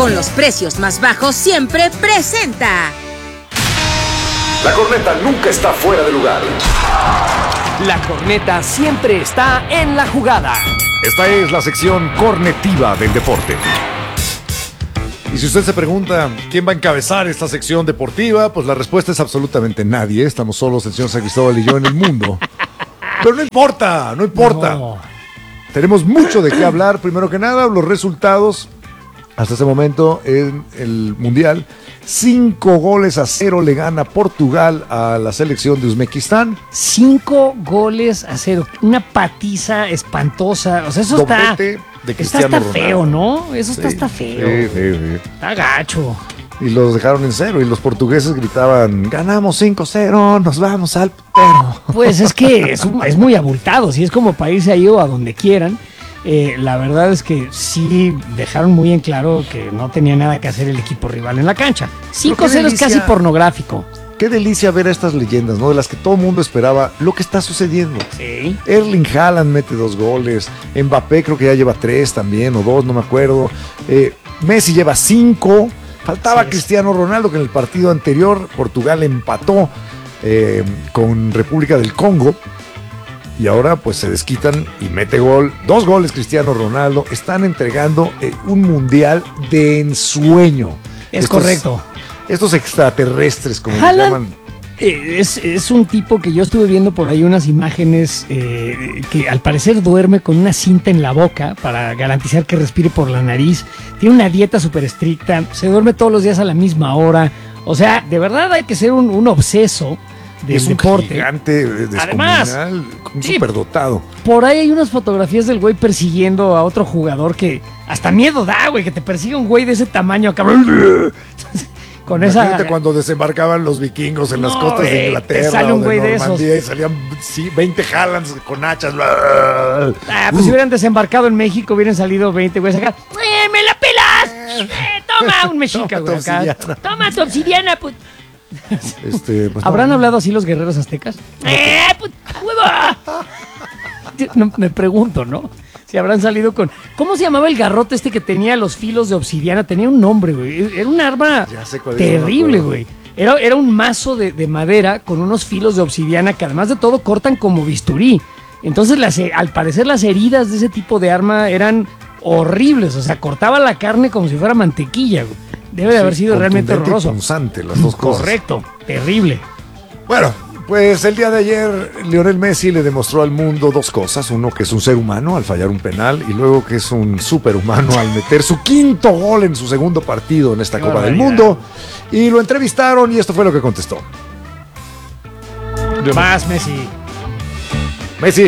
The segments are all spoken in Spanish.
con los precios más bajos siempre presenta. La corneta nunca está fuera de lugar. La corneta siempre está en la jugada. Esta es la sección cornetiva del deporte. Y si usted se pregunta quién va a encabezar esta sección deportiva, pues la respuesta es absolutamente nadie. Estamos solos el señor San Cristóbal y yo en el mundo. Pero no importa, no importa. No. Tenemos mucho de qué hablar. Primero que nada, los resultados hasta ese momento en el Mundial. 5-0 le gana Portugal a la selección de Uzbekistán. 5-0. Una patiza espantosa. O sea, eso doblete de Cristiano está feo, ¿no? Eso está feo. Sí. Está gacho. Y los dejaron en 0 y los portugueses gritaban, ganamos 5-0, nos vamos al putero. Pues es que es muy abultado, si es como para irse ahí o a donde quieran. La verdad es que sí dejaron muy en claro que no tenía nada que hacer el equipo rival en la cancha. 5-0 es casi pornográfico. Qué delicia ver a estas leyendas, ¿no? De las que todo el mundo esperaba lo que está sucediendo. Sí. Erling Haaland mete 2 goles. Mbappé creo que ya lleva 3 también, o 2, no me acuerdo. Messi lleva 5. Faltaba Cristiano Ronaldo, que en el partido anterior Portugal empató con República del Congo. Y ahora pues se desquitan y mete gol. 2 goles Cristiano Ronaldo. Están entregando un mundial de ensueño. Correcto. Estos extraterrestres, como Haaland, les llaman. Es un tipo que yo estuve viendo por ahí unas imágenes que al parecer duerme con una cinta en la boca para garantizar que respire por la nariz. Tiene una dieta súper estricta. Se duerme todos los días a la misma hora. O sea, de verdad hay que ser un obseso del deporte. Un gigante descomunal, un superdotado. Por ahí hay unas fotografías del güey persiguiendo a otro jugador que hasta miedo da, güey, que te persigue un güey de ese tamaño, cabrón. Con esa... Cuando desembarcaban los vikingos en las costas de Inglaterra, sale un güey de esos. Y salían 20 Haalands con hachas. Pues si hubieran desembarcado en México, hubieran salido 20 güeyes acá. ¡Me la pelas! Toma un mexica, güey, acá. Toma tu obsidiana, pues ¿habrán hablado así los guerreros aztecas? No, me pregunto, ¿no? Si habrán salido con... ¿Cómo se llamaba el garrote este que tenía los filos de obsidiana? Tenía un nombre, güey. Era un arma terrible, güey. Era un mazo de madera con unos filos de obsidiana que además de todo cortan como bisturí. Entonces, al parecer las heridas de ese tipo de arma eran horribles. O sea, cortaba la carne como si fuera mantequilla, güey. Debe de haber sido realmente horroroso. Punzante, las dos cosas. Correcto, terrible. Bueno, pues el día de ayer Lionel Messi le demostró al mundo 2 cosas. Uno, que es un ser humano al fallar un penal, y luego que es un superhumano al meter su 5º gol en su 2.º partido en esta Copa del Mundo. Y lo entrevistaron y esto fue lo que contestó. Más Messi. Messi.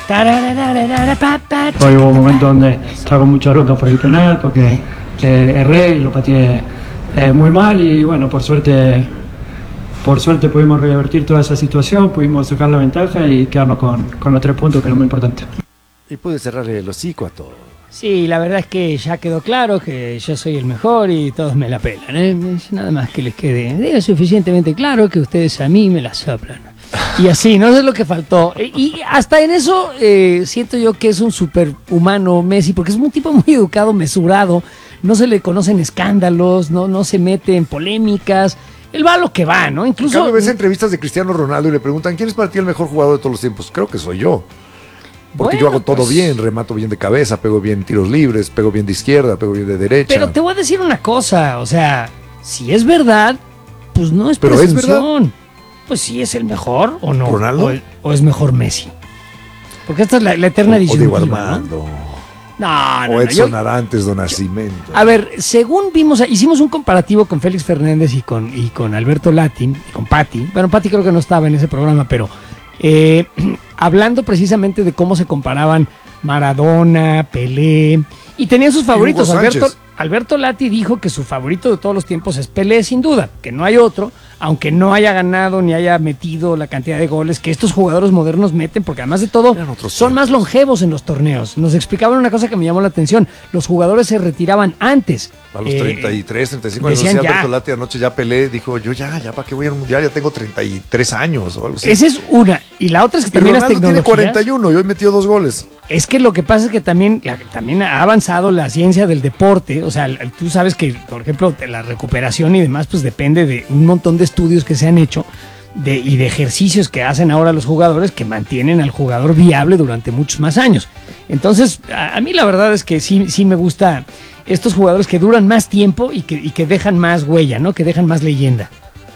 Hoy hubo un momento donde estaba con mucha bronca por el penal porque erré y lo pateé muy mal, y bueno, por suerte pudimos revertir toda esa situación, pudimos sacar la ventaja y quedarnos con los 3 puntos, que es lo muy importante. Y pude cerrarle el hocico a todo. Sí, la verdad es que ya quedó claro que yo soy el mejor y todos me la pelan, ¿eh? Nada más que les quede suficientemente claro que ustedes a mí me la soplan. Y así, no es lo que faltó. Y hasta en eso siento yo que es un superhumano Messi, porque es un tipo muy educado, mesurado, no se le conocen escándalos, no se mete en polémicas. Él va a lo que va, ¿no? Incluso cuando ves entrevistas de Cristiano Ronaldo y le preguntan ¿quién es para ti el mejor jugador de todos los tiempos? Creo que soy yo. Porque yo hago todo bien, remato bien de cabeza, pego bien tiros libres, pego bien de izquierda, pego bien de derecha. Pero te voy a decir una cosa, o sea, si es verdad, pues no es presunción. Pues sí es el mejor o no. ¿Ronaldo? O es mejor Messi. Porque esta es la eterna disyuntiva. O Diego Armando. No, o Edson Arantes do Nascimento. A ver, según vimos, hicimos un comparativo con Félix Fernández y con Alberto Latin, y con Pati. Bueno, Pati creo que no estaba en ese programa, pero hablando precisamente de cómo se comparaban Maradona, Pelé, y tenían sus favoritos. Alberto Lati dijo que su favorito de todos los tiempos es Pelé, sin duda, que no hay otro, aunque no haya ganado ni haya metido la cantidad de goles que estos jugadores modernos meten, porque además de todo son más longevos en los torneos. Nos explicaban una cosa que me llamó la atención: los jugadores se retiraban antes A los 33, 35 años, decían decía ya. Alberto Lati anoche, ya peleé, dijo, yo ya, ¿para qué voy a ir al mundial? Ya tengo 33 años o algo así. Esa es una. Y la otra es que Pero también las Ronaldo tiene tecnologías... 41 y hoy metió 2 goles. Es que lo que pasa es que también ha avanzado la ciencia del deporte. O sea, tú sabes que, por ejemplo, la recuperación y demás, pues depende de un montón de estudios que se han hecho y de ejercicios que hacen ahora los jugadores que mantienen al jugador viable durante muchos más años. Entonces, a mí la verdad es que sí me gusta estos jugadores que duran más tiempo y que dejan más huella, ¿no? Que dejan más leyenda.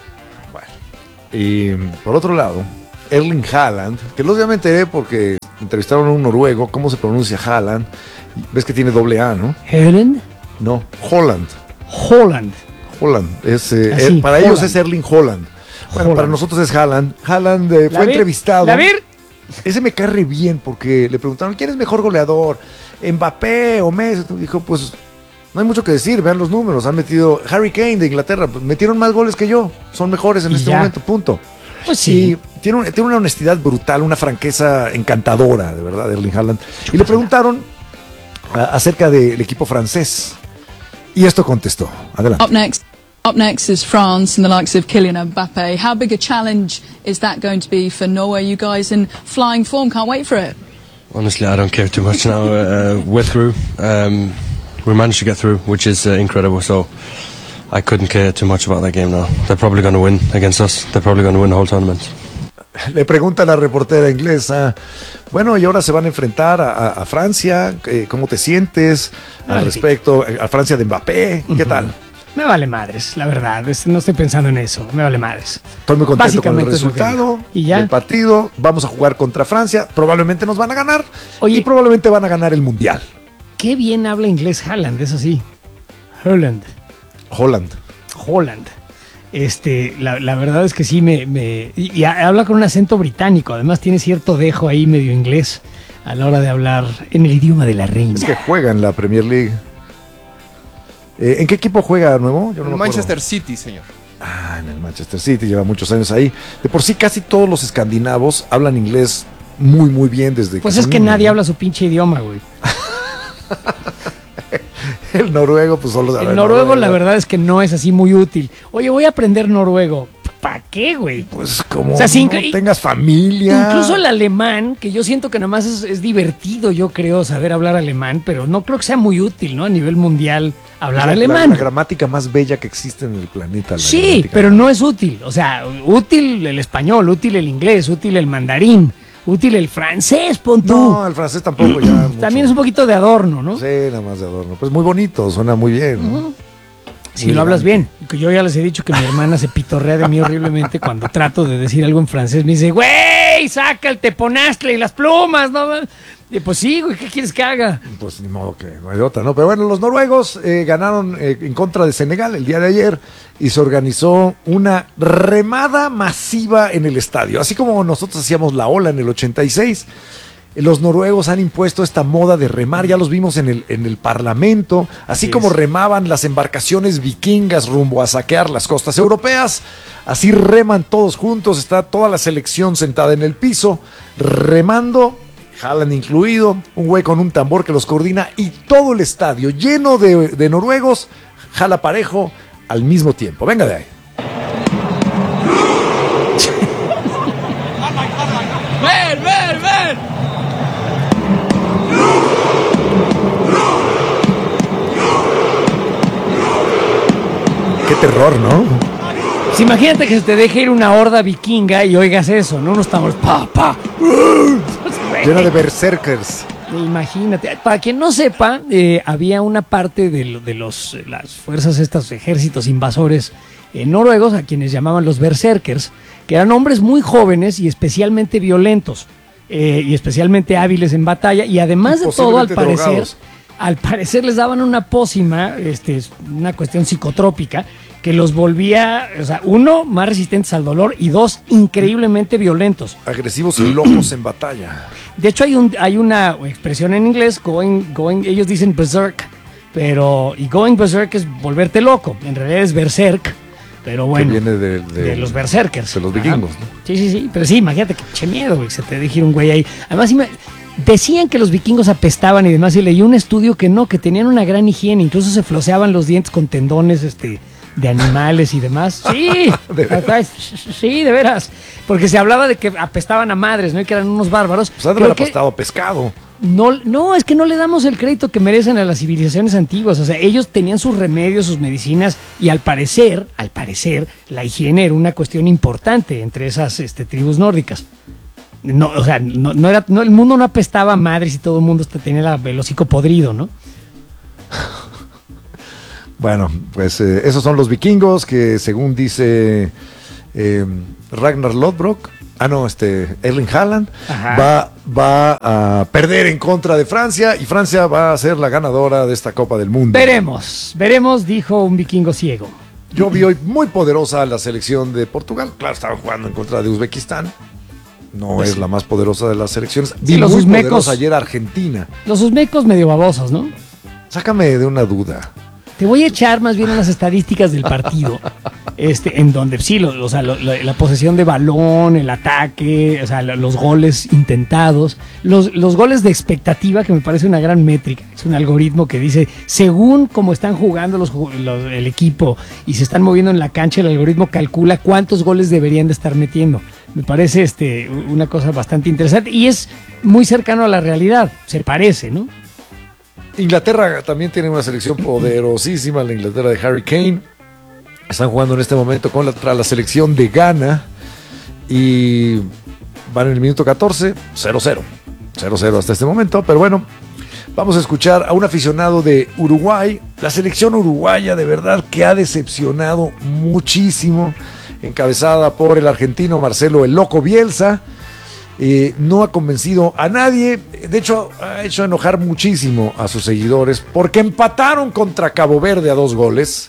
Y por otro lado, Erling Haaland, que los ya me enteré porque entrevistaron a un noruego, ¿cómo se pronuncia Haaland? Ves que tiene doble A, ¿no? ¿Helen? No, Holland. Holland. Holland. Así, para Holland. ellos es Erling Haaland. Bueno, Holland. para nosotros es Haaland. Haaland fue entrevistado. Ese me cae re bien porque le preguntaron, ¿quién es mejor goleador? ¿Mbappé o Messi? Dijo, pues no hay mucho que decir, vean los números. Han metido Harry Kane de Inglaterra, pues, metieron más goles que yo. Son mejores en Y este ya. momento, punto. Pues sí. Y tiene una honestidad brutal, una franqueza encantadora, de verdad, Erling Haaland. Y le preguntaron acerca del equipo francés. Y esto contestó. Adelante. Up next is France and the likes of Kylian Mbappe. How big a challenge is that going to be for Norway? You guys in flying form, can't wait for it. Honestly, I don't care too much now. We're through. We managed to get through, which is incredible. So I couldn't care too much about that game now. They're probably going to win against us. They're probably going to win the whole tournament. Le pregunta a la reportera inglesa, bueno, y ahora se van a enfrentar a Francia, ¿cómo te sientes al respecto? A Francia de Mbappé, ¿qué tal? Me vale madres, la verdad. No estoy pensando en eso. Me vale madres. Estoy muy contento con el Básicamente es lo que resultado digo. ¿Y ya? del partido. Vamos a jugar contra Francia. Probablemente nos van a ganar. Oye, y probablemente van a ganar el Mundial. Qué bien habla inglés Haaland, eso sí. Holland. La verdad es que sí y habla con un acento británico. Además tiene cierto dejo ahí medio inglés a la hora de hablar en el idioma de la reina. Es que juega en la Premier League. ¿En qué equipo juega nuevo? Yo no En me Manchester acuerdo. City, señor. En el Manchester City, lleva muchos años ahí. De por sí casi todos los escandinavos hablan inglés muy, muy bien desde Pues que es son que niños, nadie ¿no? habla su pinche idioma, güey. El noruego, pues solo... El noruego, la verdad es que no es así muy útil. Oye, voy a aprender noruego. ¿Para qué, güey? Pues como O sea, no tengas familia. Incluso el alemán, que yo siento que nada más es divertido, yo creo, saber hablar alemán, pero no creo que sea muy útil, ¿no? A nivel mundial, hablar alemán. La gramática más bella que existe en el planeta. Sí, gramática. pero no es útil. O sea, útil el español, útil el inglés, útil el mandarín, útil el francés, pon tú. No, el francés tampoco ya. mucho. También es un poquito de adorno, ¿no? Sí, nada más de adorno. Pues muy bonito, suena muy bien, ¿no? Si lo hablas bien. Que yo ya les he dicho que mi hermana se pitorrea de mí horriblemente cuando trato de decir algo en francés. Me dice, güey, saca el teponastle y las plumas, ¿no? Y pues sí, güey, ¿qué quieres que haga? Pues ni modo que no hay otra, ¿no? Pero bueno, los noruegos ganaron en contra de Senegal el día de ayer y se organizó una remada masiva en el estadio. Así como nosotros hacíamos la ola en el 86, los noruegos han impuesto esta moda de remar, ya los vimos en el Parlamento, así como remaban las embarcaciones vikingas rumbo a saquear las costas europeas, así reman todos juntos, está toda la selección sentada en el piso, remando, Haaland incluido, un güey con un tambor que los coordina y todo el estadio lleno de noruegos, jala parejo al mismo tiempo. Venga de ahí. ¡Ven! Qué terror, ¿no? Pues imagínate que se te deje ir una horda vikinga y oigas eso, ¿no? Unos tambores, pa. Llena de berserkers. Imagínate. Para quien no sepa, había una parte de las fuerzas, estos ejércitos invasores noruegos, a quienes llamaban los berserkers, que eran hombres muy jóvenes y especialmente violentos, y especialmente hábiles en batalla, y además de todo, al parecer les daban una pócima, una cuestión psicotrópica, que los volvía, o sea, uno, más resistentes al dolor, y dos, increíblemente violentos. Agresivos y locos en batalla. De hecho, hay una expresión en inglés, ellos dicen berserk, y going berserk es volverte loco, en realidad es berserk, pero bueno, que viene de los berserkers. De los vikingos, Ajá. ¿no? Sí, pero sí, imagínate que che miedo, güey, se te deje ir un güey ahí. Además, Decían que los vikingos apestaban y demás, y leí un estudio que no, que tenían una gran higiene, incluso se floseaban los dientes con tendones de animales y demás. Sí, sí, de veras. Porque se hablaba de que apestaban a madres, ¿no? Y que eran unos bárbaros. Pues han de haber apestado a pescado. No, es que no le damos el crédito que merecen a las civilizaciones antiguas. O sea, ellos tenían sus remedios, sus medicinas, y al parecer, la higiene era una cuestión importante entre esas tribus nórdicas. No, o sea, no era, el mundo no apestaba a madres y todo el mundo tenía el hocico podrido, ¿no? Bueno, pues esos son los vikingos que, según dice Ragnar Lodbrok, Erling Haaland, va a perder en contra de Francia, y Francia va a ser la ganadora de esta Copa del Mundo. Veremos, dijo un vikingo ciego. Yo vi hoy muy poderosa la selección de Portugal. Claro, estaban jugando en contra de Uzbekistán. No pues es la más poderosa de las selecciones. Vi los muy poderosa ayer Argentina. Los uzbecos medio babosos, ¿no? Sácame de una duda. Te voy a echar más bien unas estadísticas del partido, en donde sí, la posesión de balón, el ataque, o sea, los goles intentados, los goles de expectativa, que me parece una gran métrica. Es un algoritmo que dice, según cómo están jugando el equipo y se están moviendo en la cancha, el algoritmo calcula cuántos goles deberían de estar metiendo. Me parece una cosa bastante interesante y es muy cercano a la realidad, se parece, ¿no? Inglaterra también tiene una selección poderosísima, la Inglaterra de Harry Kane. Están jugando en este momento contra la selección de Ghana y van en el minuto 14, 0-0. 0-0 hasta este momento, pero bueno, vamos a escuchar a un aficionado de Uruguay. La selección uruguaya de verdad que ha decepcionado muchísimo, encabezada por el argentino Marcelo "El Loco" Bielsa. No ha convencido a nadie, de hecho ha hecho enojar muchísimo a sus seguidores porque empataron contra Cabo Verde a 2 goles.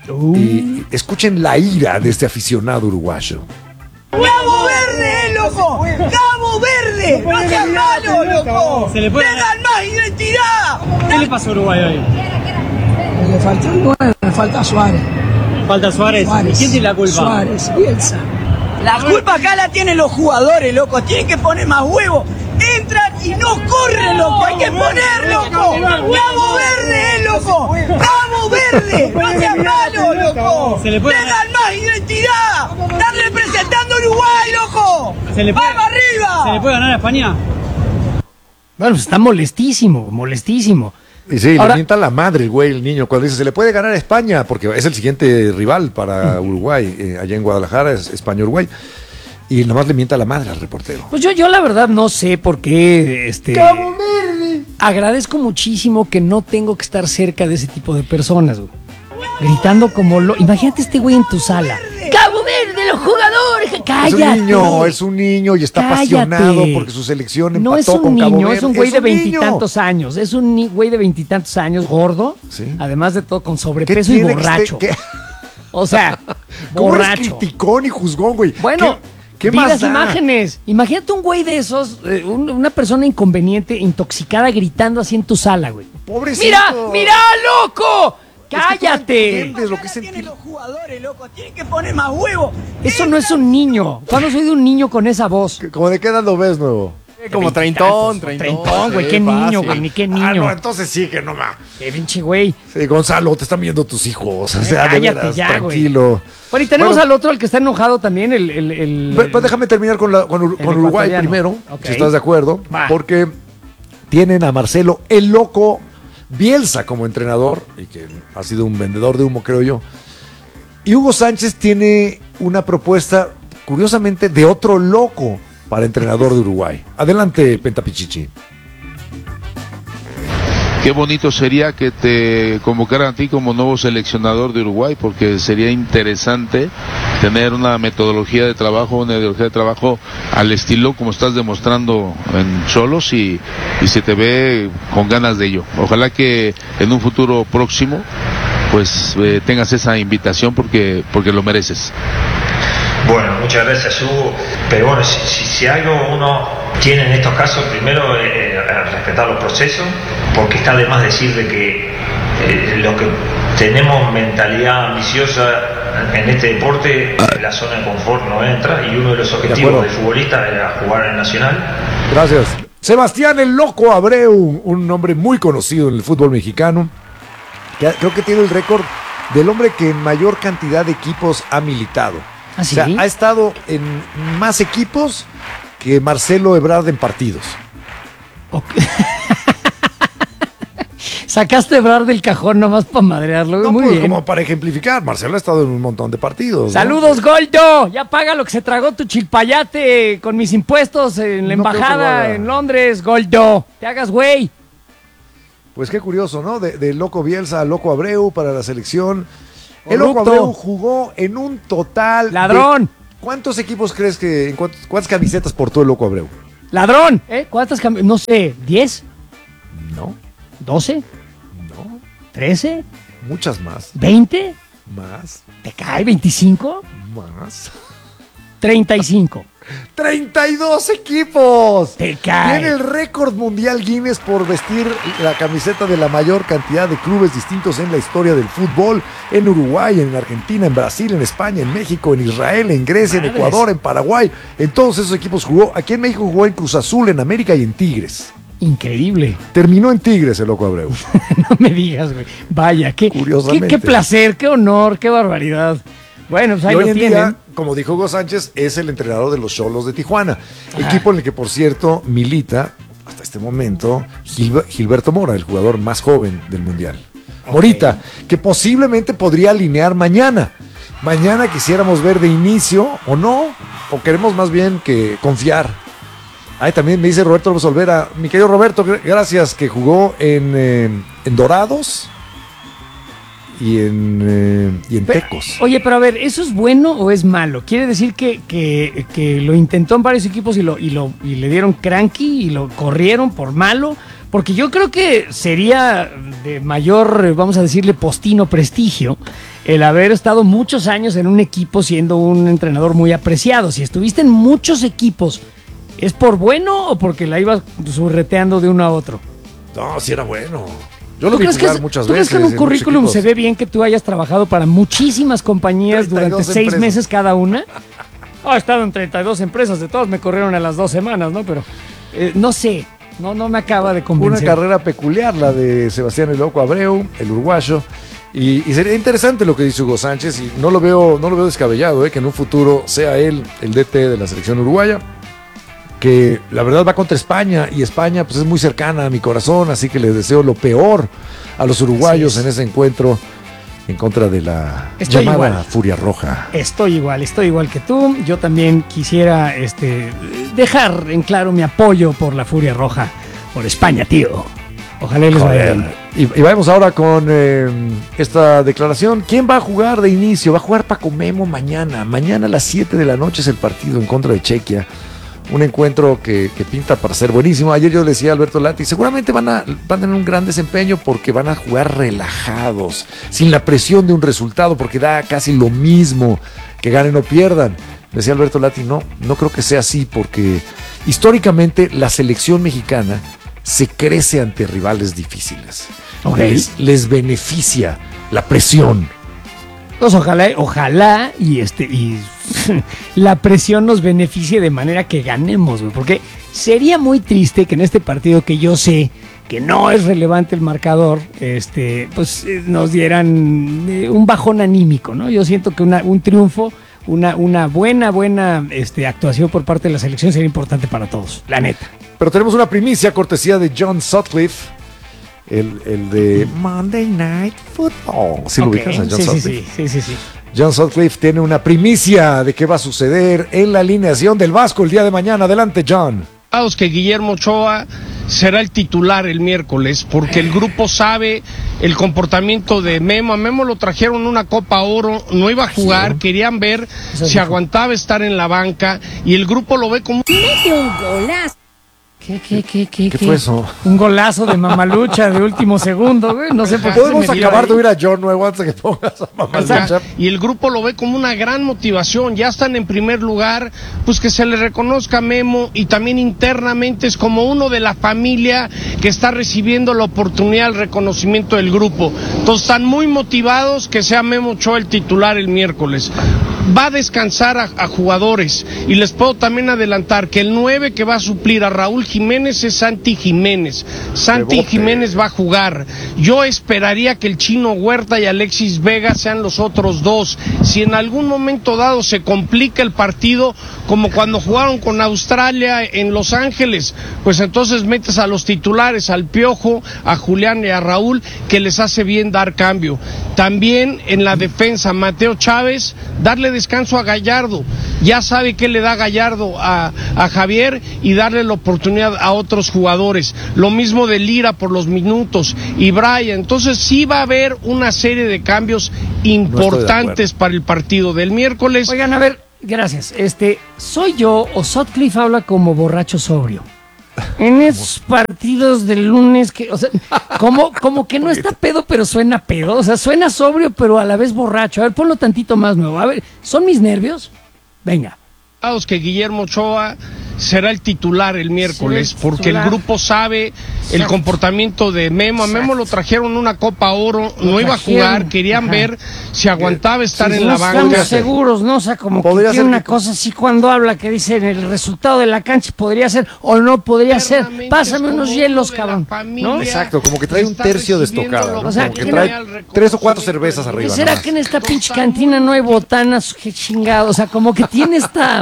Y escuchen la ira de este aficionado uruguayo. ¡Cabo Verde, loco! ¡Cabo Verde! ¡No seas malo, loco! ¡Se le puede dar más identidad! ¿Qué le pasó a Uruguay hoy? Le faltó un 9, le falta Suárez. ¿Falta Suárez? ¿Y quién tiene la culpa? Suárez, Bielsa. La culpa acá la tienen los jugadores, loco. Tienen que poner más huevos. Entran y no corren, loco. Hay que poner, loco. Cabo Verde, loco. Cabo Verde. No seas malo, loco. Le dan más identidad. Están representando a Uruguay, loco. ¡Vamos arriba! ¿Se le puede ganar a España? Bueno, pues está molestísimo. Y sí, ahora, le mienta la madre el niño, cuando dice, se le puede ganar a España, porque es el siguiente rival para Uruguay, allá en Guadalajara, es España-Uruguay, y nada más le mienta la madre al reportero. Pues yo la verdad no sé por qué, ¡Cabo Verde! Agradezco muchísimo que no tengo que estar cerca de ese tipo de personas, güey. Gritando como imagínate este güey en tu sala. ¡Cabo Verde, los jugadores! ¡Cállate! Es un niño y está apasionado porque su selección empató no es un con niño, Cabo Verde. Es un güey de veintitantos años. Es un güey de veintitantos años, gordo. ¿Sí? Además de todo, con sobrepeso y borracho. O sea, borracho. ¿Cómo criticón y juzgón, güey? Bueno, ¿qué vi más las da? imágenes. Imagínate un güey de esos, una persona inconveniente, intoxicada, gritando así en tu sala, güey. ¡Pobrecito! ¡Mira, loco! ¡Cállate! Es que lo que tienen los jugadores, loco. Tienen que poner más huevos. Eso no es un niño. ¿Cuándo soy de un niño con esa voz? ¿Cómo de qué edad lo ves, nuevo? Como treintón, güey. Qué niño, güey. Ni qué niño. No, entonces sí que no más. Qué pinche güey. Sí, Gonzalo, te están viendo tus hijos. O sea, cállate de veras, ya, tranquilo. Bueno, y tenemos al otro, el que está enojado también, Pues déjame terminar con Uruguay primero, si estás de acuerdo. Porque tienen a Marcelo "El Loco" Bielsa como entrenador, y que ha sido un vendedor de humo, creo yo. Y Hugo Sánchez tiene una propuesta, curiosamente, de otro loco para entrenador de Uruguay. Adelante, Pentapichichi. Qué bonito sería que te convocaran a ti como nuevo seleccionador de Uruguay, porque sería interesante tener una metodología de trabajo, una ideología de trabajo al estilo como estás demostrando en Xolos, y se te ve con ganas de ello. Ojalá que en un futuro próximo pues tengas esa invitación porque lo mereces. Bueno, muchas gracias, Hugo. Pero bueno, si algo uno tiene en estos casos, primero respetar los procesos, porque está de más decir de que lo que tenemos mentalidad ambiciosa en este deporte, la zona de confort no entra, y uno de los objetivos del futbolista era jugar en Nacional. Gracias. Sebastián el Loco Abreu, un nombre muy conocido en el fútbol mexicano, que creo que tiene el récord del hombre que en mayor cantidad de equipos ha militado. ¿Ah, sí? O sea, ha estado en más equipos que Marcelo Ebrard en partidos. Okay. Sacaste a Ebrard del cajón nomás para madrearlo. No, muy pues, bien. como para ejemplificar, Marcelo ha estado en un montón de partidos. ¡Saludos, ¿no? Goldo! Ya paga lo que se tragó tu chilpayate con mis impuestos en la embajada en Londres, Goldo. Te hagas güey. Pues qué curioso, ¿no? De Loco Bielsa a Loco Abreu para la selección. Corrupto. El Loco Abreu jugó en un total... ¡Ladrón! ¿Cuántos equipos crees que... ¿Cuántas camisetas portó el Loco Abreu? ¡Ladrón! ¿Cuántas camisetas? No sé, ¿10? No. ¿12? No. ¿13? Muchas más. ¿20? Más. ¿Te cae 25? Más. 35. 32 equipos. Te cae. Tiene el récord mundial Guinness por vestir la camiseta de la mayor cantidad de clubes distintos en la historia del fútbol. En Uruguay, en Argentina, en Brasil, en España, en México, en Israel, en Grecia, en Ecuador, en Paraguay. En todos esos equipos jugó. Aquí en México jugó en Cruz Azul, en América y en Tigres. Increíble. Terminó en Tigres el Loco Abreu. No me digas, güey. Vaya, qué placer, qué honor, qué barbaridad. Bueno, pues ahí hoy lo en tienen. día, como dijo Hugo Sánchez, es el entrenador de los Xolos de Tijuana. Equipo en el que, por cierto, milita, hasta este momento, Gilberto Mora, el jugador más joven del Mundial. Okay. Morita, que posiblemente podría alinear mañana. Mañana quisiéramos ver de inicio, o no, o queremos más bien que confiar. Ahí también me dice Roberto López Olvera. Mi querido Roberto, gracias, que jugó en Dorados y en Tecos. Oye, pero a ver, ¿eso es bueno o es malo? ¿Quiere decir que lo intentó en varios equipos y le dieron cranky y lo corrieron por malo? Porque yo creo que sería de mayor, vamos a decirle, postino prestigio el haber estado muchos años en un equipo siendo un entrenador muy apreciado. Si estuviste en muchos equipos, ¿es por bueno o porque la ibas surreteando de uno a otro? No, sí era bueno. Yo lo vi jugar muchas veces. ¿Tú crees que en un currículum se ve bien que tú hayas trabajado para muchísimas compañías durante 6 meses cada una? He estado en 32 empresas, de todas me corrieron a las 2 semanas, ¿no? Pero no sé, no me acaba de convencer. Una carrera peculiar la de Sebastián el Loco Abreu, el uruguayo. Y sería interesante lo que dice Hugo Sánchez, y no lo veo descabellado, que en un futuro sea él el DT de la selección uruguaya, que la verdad va contra España, y España pues es muy cercana a mi corazón, así que les deseo lo peor a los uruguayos en ese encuentro en contra de la llamada Furia Roja. Estoy igual que tú. Yo también quisiera dejar en claro mi apoyo por la Furia Roja, por España, tío. Ojalá les vaya bien. Y vamos ahora con esta declaración. ¿Quién va a jugar de inicio? Va a jugar Paco Memo mañana. Mañana a las 7 de la noche es el partido en contra de Chequia. Un encuentro que pinta para ser buenísimo. Ayer yo le decía a Alberto Lati, seguramente van a tener un gran desempeño porque van a jugar relajados, sin la presión de un resultado, porque da casi lo mismo que ganen o pierdan. Decía Alberto Lati, no creo que sea así, porque históricamente la selección mexicana se crece ante rivales difíciles. Okay. Les beneficia la presión. Pues ojalá y la presión nos beneficie de manera que ganemos, güey, porque sería muy triste que en este partido, que yo sé que no es relevante el marcador, pues nos dieran un bajón anímico, ¿no? Yo siento que un triunfo, una buena actuación por parte de la selección sería importante para todos, la neta. Pero tenemos una primicia cortesía de John Sutcliffe, el de Monday Night Football. ¿Sí lo ubicas a John Sutcliffe? Sí. John Sutcliffe tiene una primicia de qué va a suceder en la alineación del Vasco el día de mañana. Adelante, John. Que Guillermo Ochoa será el titular el miércoles, porque el grupo sabe el comportamiento de Memo. A Memo lo trajeron una Copa Oro, no iba a jugar, querían ver si aguantaba estar en la banca, y el grupo lo ve como... ¡Mete un golazo! ¿Qué fue eso? Un golazo de Mamalucha de último segundo, güey. No sé por qué. Podemos acabar de oír a John nuevo antes de que pongas a Mamalucha. Y el grupo lo ve como una gran motivación. Ya están en primer lugar, pues que se le reconozca a Memo, y también internamente es como uno de la familia que está recibiendo la oportunidad, el reconocimiento del grupo. Entonces están muy motivados que sea Memo Ochoa el titular el miércoles. va a descansar a jugadores. Y les puedo también adelantar que el 9 que va a suplir a Raúl Jiménez es Santi Jiménez. Santi Jiménez va a jugar. Yo esperaría que el Chino Huerta y Alexis Vega sean los otros dos. Si en algún momento dado se complica el partido, como cuando jugaron con Australia en Los Ángeles, pues entonces metes a los titulares, al Piojo, a Julián y a Raúl, que les hace bien dar cambio. También en la defensa, Mateo Chávez, darle descanso a Gallardo. Ya sabe qué le da Gallardo a Javier, y darle la oportunidad a otros jugadores. Lo mismo de Lira por los minutos y Brian. Entonces sí va a haber una serie de cambios importantes para el partido del miércoles. Oigan, a ver, gracias. ¿Soy yo o Sutcliffe habla como borracho sobrio? En esos partidos del lunes que, o sea, como que no está pedo, pero suena pedo. O sea, suena sobrio, pero a la vez borracho. A ver, ponlo tantito más nuevo. A ver, ¿son mis nervios? Venga. Que Guillermo Ochoa será el titular el miércoles, porque el grupo sabe el comportamiento de Memo. A Memo lo trajeron una Copa Oro, no iba a jugar, querían ver si aguantaba estar en la banca. Estamos seguros, ¿no? O sea, como que tiene una cosa así cuando habla que dice el resultado de la cancha podría ser o no podría ser. Pásame unos hielos, cabrón, ¿no? Exacto, como que trae un tercio de estocada, ¿no? O sea, como que trae 3 o 4 cervezas arriba. ¿Será que en esta pinche cantina no hay botanas? Qué chingado, o sea, como que tiene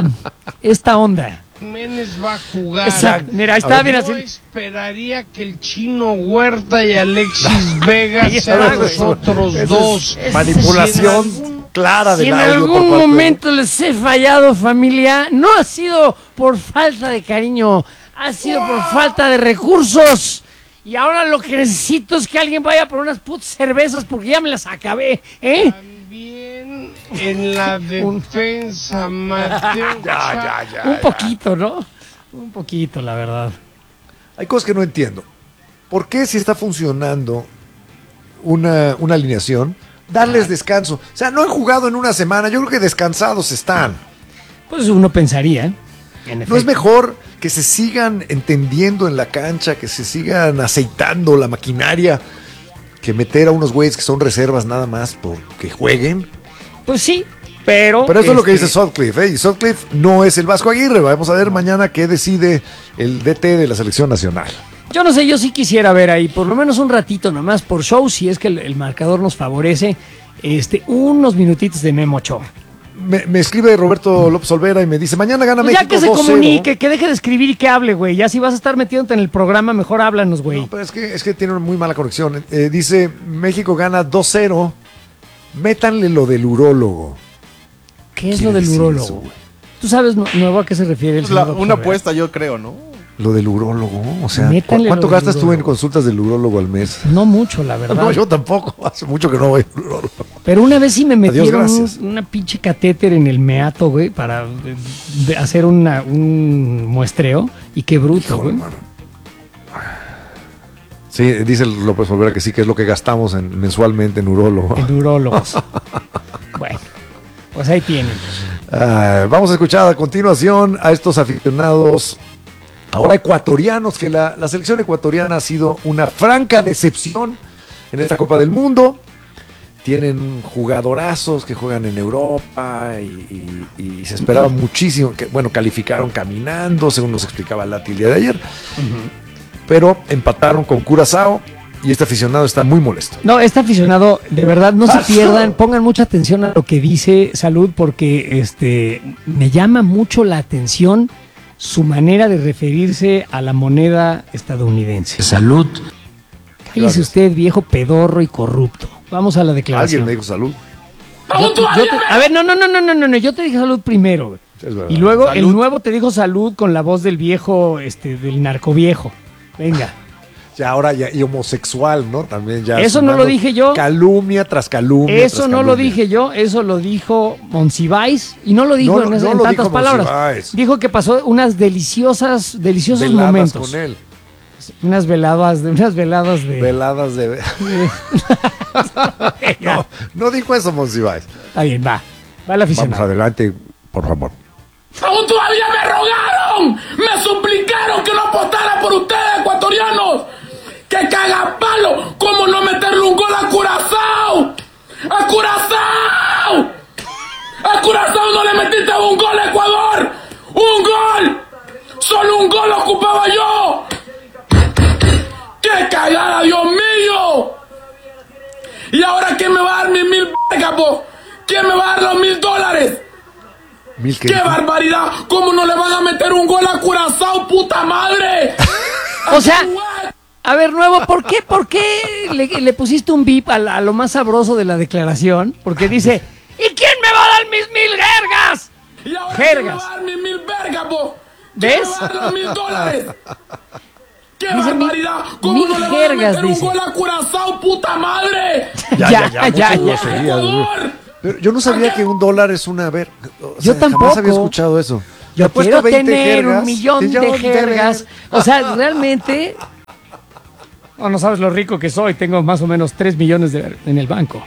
esta onda. Jiménez va a jugar. Exacto. Mira, ahí está, mira. Yo esperaría que el Chino Huerta y Alexis Vega sean los otros dos. Manipulación clara del audio. Si en algún momento les he fallado, familia, no ha sido por falta de cariño, ha sido por falta de recursos. Y ahora lo que necesito es que alguien vaya por unas putas cervezas porque ya me las acabé, ¿eh? También en la defensa, Mateo. Un poquito, ¿no? Un poquito, la verdad. Hay cosas que no entiendo. ¿Por qué si está funcionando una alineación, darles descanso? O sea, no han jugado en una semana, yo creo que descansados están. Pues uno pensaría, ¿eh? ¿No es mejor que se sigan entendiendo en la cancha, que se sigan aceitando la maquinaria, que meter a unos güeyes que son reservas nada más porque jueguen? Pues sí, pero eso es lo que dice Sutcliffe, ¿eh? Y Sutcliffe no es el Vasco Aguirre. Vamos a ver mañana qué decide el DT de la selección nacional. Yo no sé, yo sí quisiera ver ahí, por lo menos un ratito nomás, por show, si es que el marcador nos favorece, unos minutitos de Memo Ochoa. Me escribe Roberto López Olvera y me dice, mañana gana pues México 2-0. Ya que se comunique, que deje de escribir y que hable, güey. Ya si vas a estar metiéndote en el programa, mejor háblanos, güey. No, pero es que tiene una muy mala conexión. Dice, México gana 2-0. Métanle lo del urólogo. ¿Qué es lo del urólogo, güey? ¿Tú sabes, Nuevo, a qué se refiere el señor? Una apuesta, yo creo, ¿no? Lo del urólogo, o sea, ¿cuánto gastas tú en consultas del urólogo al mes? No mucho, la verdad. No, yo tampoco, hace mucho que no voy al urólogo. Pero una vez sí me metieron una pinche catéter en el meato, güey, para hacer un muestreo, y qué bruto, güey. Sí, dice López Olvera que sí, que es lo que gastamos mensualmente en urólogo. En urólogos. Bueno, pues ahí tienen. Vamos a escuchar a continuación a estos aficionados ahora ecuatorianos, que la selección ecuatoriana ha sido una franca decepción en esta Copa del Mundo. Tienen jugadorazos que juegan en Europa y se esperaba muchísimo, que bueno, calificaron caminando, según nos explicaba Lati el día de ayer, pero empataron con Curazao y este aficionado está muy molesto. No, este aficionado, de verdad, no se pierdan, pongan mucha atención a lo que dice Salud, porque me llama mucho la atención su manera de referirse a la moneda estadounidense. Salud. Cállese usted, viejo pedorro y corrupto. Vamos a la declaración. Alguien me dijo salud. A ver, no, yo te dije salud primero, güey. Es verdad. Y luego salud. El nuevo te dijo salud con la voz del viejo, del narcoviejo. Venga. Ya ahora y homosexual, ¿no? También ya. Eso no lo dije yo. Calumnia tras calumnia. Eso no lo dije yo, eso lo dijo Monsiváis y no lo dijo en tantas palabras. Monsiváis. Dijo que pasó deliciosos veladas momentos con él. Unas veladas de. Veladas de. no dijo eso, Monsiváis. Está bien, va la afición. Vamos adelante, por favor. Aún todavía me rogaron, me suplicaron que no apostara por ustedes, ecuatorianos. ¡Que cagapalo! ¿Cómo no meterle un gol a Curazao? ¡A Curazao! A Curazao no le metiste un gol a Ecuador. ¡Un gol! ¡Solo un gol ocupaba yo! ¡Qué cagada, Dios mío! ¿Y ahora quién me va a dar mis 1,000 vergas, po? ¿Quién me va a dar los $1,000? ¡Qué barbaridad! ¿Cómo no le van a meter un gol a Curazao, puta madre? O sea, a ver, Nuevo, ¿por qué le pusiste un bip a lo más sabroso de la declaración? Porque dice, ¿y quién me va a dar mis 1,000 jergas? ¿Y ahora quién me va a dar mis 1,000 vergas, po? ¿Quién me va a dar los $1,000? ¡Qué Dice barbaridad! ¿Cómo no le van a jergas, meter un dice. gol a Curazao, puta madre? Pero yo no sabía que $1 es una... Yo tampoco. Jamás había escuchado eso. Yo Te apuesto quiero 20 tener jergas, 1,000,000 de jergas. O sea, realmente... No sabes lo rico que soy. Tengo más o menos 3 millones en el banco.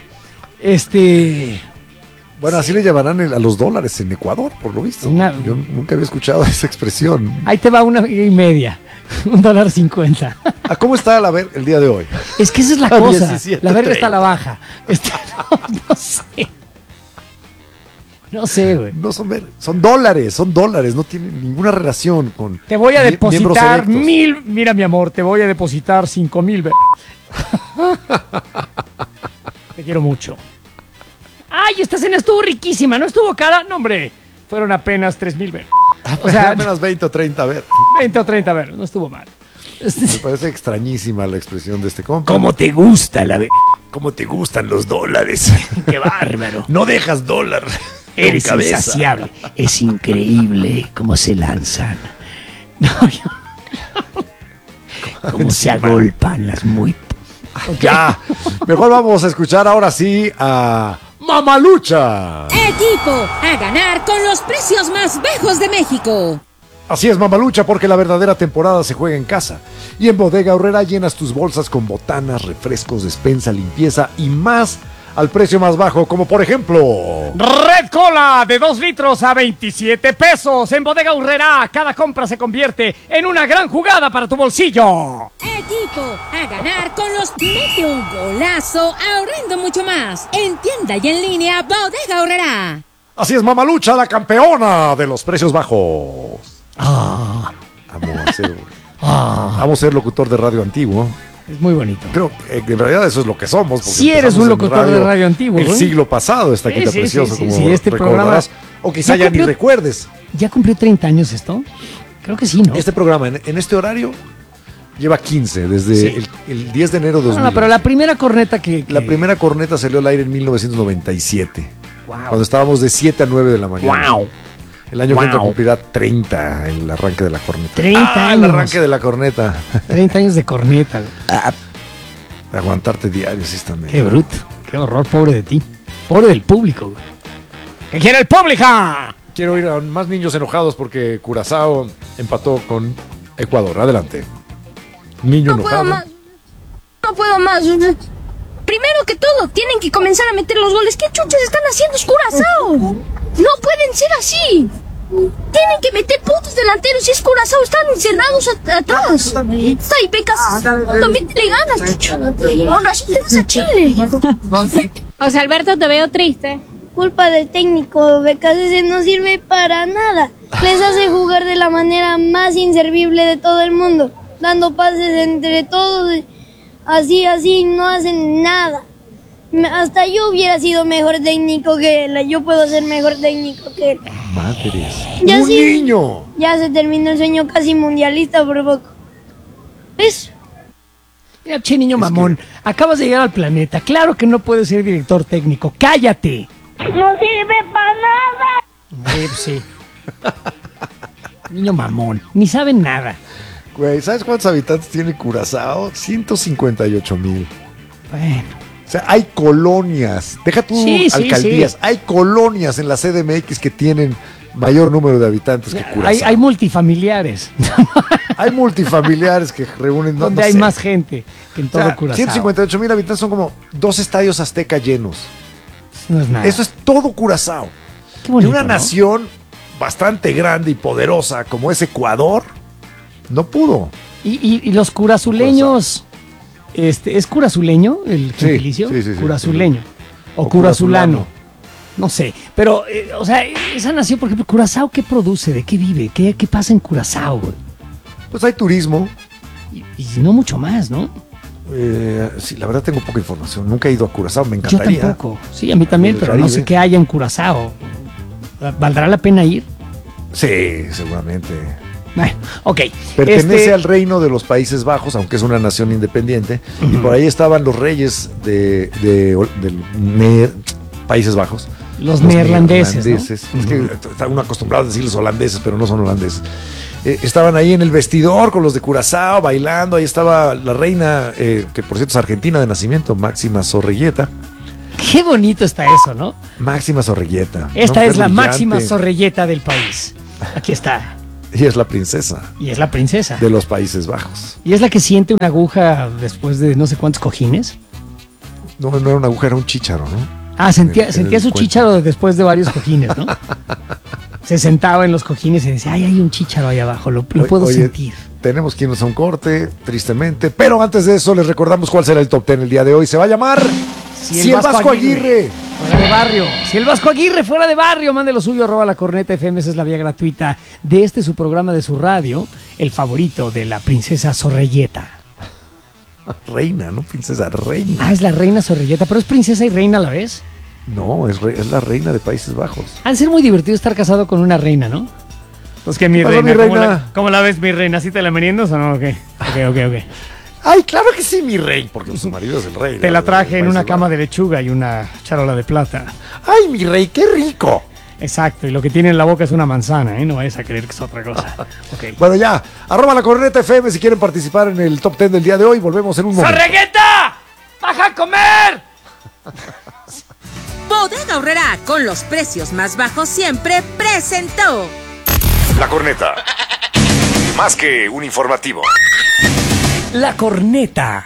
Bueno, así le llamarán a los dólares en Ecuador, por lo visto. Yo nunca había escuchado esa expresión. Ahí te va 1,5. $1.50. ¿A cómo está la verga el día de hoy? Es que esa es la A cosa. 17.30. La verga está a la baja. No sé. No sé, güey. No son dólares, no tienen ninguna relación con... Te voy a depositar miembros 1,000. Mira, mi amor, te voy a depositar 5,000. Te quiero mucho. Ay, esta cena estuvo riquísima, ¿no estuvo cara? No, hombre, fueron apenas 3,000. O sea, apenas 20 o 30, 20 o 30, no estuvo mal. Me parece extrañísima la expresión de este compa. ¿Cómo te gusta ¿Cómo te gustan los dólares? Qué bárbaro. No dejas dólar. Eres insaciable. Es increíble cómo se lanzan. Cómo se agolpan las muy... Ya, mejor vamos a escuchar ahora sí a Mamalucha. Equipo, a ganar con los precios más bajos de México. Así es, Mamalucha, porque la verdadera temporada se juega en casa. Y en Bodega Aurrera llenas tus bolsas con botanas, refrescos, despensa, limpieza y más al precio más bajo, como por ejemplo... Red Cola de 2 litros a 27 pesos. En Bodega Aurrera, cada compra se convierte en una gran jugada para tu bolsillo. Equipo, a ganar con los... Mete un golazo ahorrando mucho más. En tienda y en línea, Bodega Aurrera. Así es, Mamalucha, la campeona de los precios bajos. Vamos a ser locutor de radio antiguo. Es muy bonito. Pero en realidad eso es lo que somos. Si eres un locutor de radio antiguo. El siglo pasado está aquí precioso, como este programa. O quizá ya ni recuerdes. ¿Ya cumplió 30 años esto? Creo que sí, ¿no? Este programa en este horario lleva 15, desde el 10 de enero de 2000. No, pero la primera corneta que... La primera corneta salió al aire en 1997. Wow. Cuando estábamos de 7 a 9 de la mañana. Wow. El año que entra cumplirá 30 el arranque de la corneta. 30 años. El arranque de la corneta. 30 años de corneta. De aguantarte diario, sí, también. Qué bruto. Qué horror, pobre de ti. Pobre del público, güey. ¿Qué quiere el público? Quiero ir a más niños enojados porque Curazao empató con Ecuador. Adelante. Niño enojado. No puedo más. Primero que todo, tienen que comenzar a meter los goles. ¿Qué chuchas están haciendo? Es Curazao. No pueden ser así. Tienen que meter putos delanteros. Si es Curazao, están encerrados atrás. Ahí pecas. También le ganas, chucho. Ahora sí te vas a Chile. O sea, Alberto, te veo triste. Culpa del técnico, becas ese no sirve para nada. Les hace jugar de la manera más inservible de todo el mundo, dando pases entre todos, así, no hacen nada. Hasta yo hubiera sido mejor técnico que él, yo puedo ser mejor técnico que él. Madres. Ya ¡Un niño! Ya se terminó el sueño casi mundialista por poco. Eso. Mira, che, niño mamón, acabas de llegar al planeta. Claro que no puedes ser director técnico. ¡Cállate! No sirve para nada. Sí. Niño mamón, ni saben nada. Güey, ¿sabes cuántos habitantes tiene Curazao? 158,000. Bueno. O sea, hay colonias. Deja tú alcaldías. Sí. Hay colonias en la CDMX que tienen mayor número de habitantes que Curazao. Hay multifamiliares. Hay multifamiliares que reúnen... Donde hay más gente que en todo Curazao. 158,000 habitantes son como 2 estadios Azteca llenos. No es nada. Eso es todo Curazao. Qué bonito, y una ¿no? nación bastante grande y poderosa como es Ecuador, no pudo. Y los curazuleños, ¿es curazuleño el gentilicio? Sí. Curazuleño. O curazulano. no sé. Pero, o sea, esa nación, por ejemplo, Curazao, ¿qué produce? ¿De qué vive? ¿Qué pasa en Curazao, güey? Pues hay turismo. Y no mucho más, ¿no? Sí, la verdad tengo poca información. Nunca he ido a Curazao, me encantaría. Yo tampoco. Sí, a mí también, pero no sé qué haya en Curazao. ¿Valdrá la pena ir? Sí, seguramente. Bueno, ok. Pertenece al reino de los Países Bajos, aunque es una nación independiente. Y por ahí estaban los reyes de Países Bajos. Los neerlandeses, ¿no? Es que está uno acostumbrado a decir los holandeses, pero no son holandeses. Estaban ahí en el vestidor con los de Curazao bailando. Ahí estaba la reina, que por cierto es argentina de nacimiento, Máxima Zorrilleta. Qué bonito está eso, ¿no? Máxima Zorrilleta. Esta es la máxima Zorrilleta del país. Aquí está. Y es la princesa. Y es la princesa. De los Países Bajos. ¿Y es la que siente una aguja después de no sé cuántos cojines? No era una aguja, era un chícharo, ¿no? Ah, sentía su chícharo después de varios cojines, ¿no? Se sentaba en los cojines y decía, ay, hay un chícharo ahí abajo, lo puedo sentir. Tenemos que irnos a un corte, tristemente. Pero antes de eso, les recordamos cuál será el top 10 el día de hoy. Se va a llamar Si el Vasco Aguirre. Fuera de barrio. Si el Vasco Aguirre fuera de barrio, mande lo suyo, @lacorneta_fm. Esa es la vía gratuita de su programa de su radio, el favorito de la princesa Zorrilleta. Reina, ¿no? Princesa reina. Ah, es la reina Zorrilleta, pero es princesa y reina a la vez. No, es la reina de Países Bajos. Ha de ser muy divertido estar casado con una reina, ¿no? Pues que mi reina. ¿Cómo la ves, mi reina? ¿Sí te la meriendas o no? Ok. Ay, claro que sí, mi rey, porque su marido es el rey. Te la traje en una cama de lechuga y una charola de plata. Ay, mi rey, qué rico. Exacto, y lo que tiene en la boca es una manzana, ¿eh? No vayas a creer que es otra cosa. Okay. Bueno, ya, @lacorneta_fm si quieren participar en el top 10 del día de hoy. Volvemos en un momento. ¡Zorrilleta! ¡Baja a comer! Bodega Aurrerá, con los precios más bajos siempre, presentó La Corneta. Más que un informativo. La Corneta.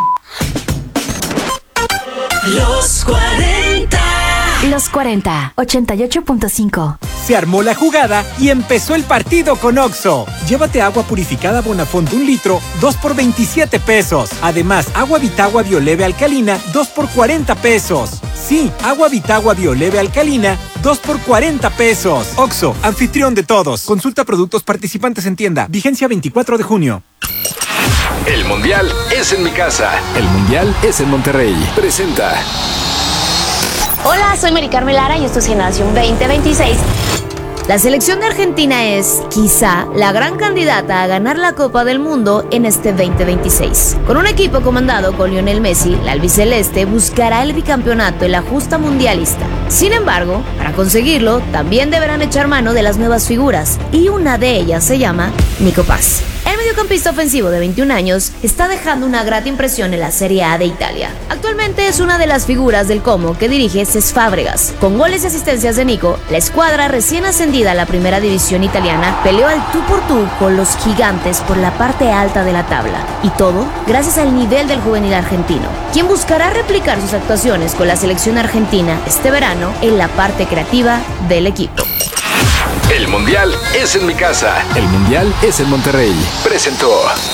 Los 40. Los 40, 88.5. Se armó la jugada y empezó el partido con Oxxo. Llévate agua purificada Bonafont 1 litro, 2 por 27 pesos. Además, agua Vitagua Bioleve Alcalina, 2 por 40 pesos. Sí, agua Vitagua Bioleve Alcalina, 2 por 40 pesos. Oxxo, anfitrión de todos. Consulta productos participantes en tienda. Vigencia 24 de junio. El Mundial es en mi casa. El Mundial es en Monterrey. Presenta. Hola, soy Mari Carmen Lara y esto es Generación 2026. La selección de Argentina es, quizá, la gran candidata a ganar la Copa del Mundo en este 2026. Con un equipo comandado con Lionel Messi, la albiceleste buscará el bicampeonato en la justa mundialista. Sin embargo, para conseguirlo, también deberán echar mano de las nuevas figuras, y una de ellas se llama Nico Paz. El mediocampista ofensivo de 21 años está dejando una grata impresión en la Serie A de Italia. Actualmente es una de las figuras del Como que dirige Cesc Fábregas. Con goles y asistencias de Nico, la escuadra recién ascendida a la primera división italiana peleó al tú por tú con los gigantes por la parte alta de la tabla. Y todo gracias al nivel del juvenil argentino, quien buscará replicar sus actuaciones con la selección argentina este verano en la parte creativa del equipo. El Mundial es en mi casa. El Mundial es en Monterrey. Presentó.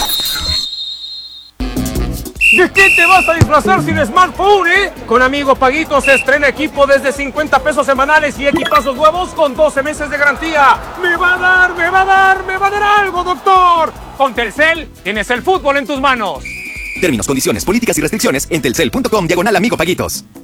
¿De qué te vas a disfrazar sin smartphone, Con Amigo Paguito se estrena equipo desde 50 pesos semanales y equipazos nuevos con 12 meses de garantía. ¡Me va a dar algo, doctor! Con Telcel tienes el fútbol en tus manos. Términos, condiciones, políticas y restricciones en telcel.com/Amigo Paguitos.